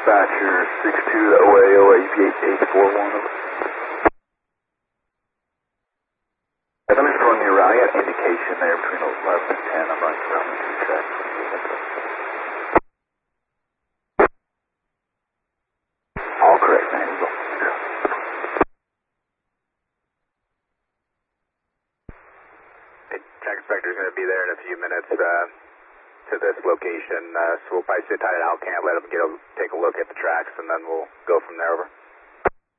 dispatcher 62 OA, OA 841. Let me just run you around. I got indication there between 11 and 10. I'm running around in 2 seconds. All correct, man. You go. Hey, track inspector's going to be there in a few minutes to this location. So we'll probably sit tight at Alcant, let them take a look at the tracks, and then we'll go from there over.